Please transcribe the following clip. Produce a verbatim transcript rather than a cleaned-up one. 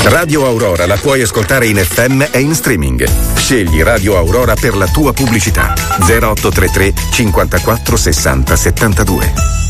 Radio Aurora la puoi ascoltare in F M e in streaming. Scegli Radio Aurora per la tua pubblicità. zero otto tre tre cinquantaquattro sessanta settantadue.